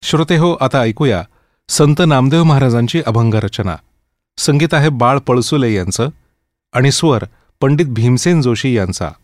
श्रोते हो, आता ऐकूया संत नामदेव महाराजांची अभंग रचना. संगीत आहे बाळ पळसुले यांचं आणि स्वर पंडित भीमसेन जोशी यांचा.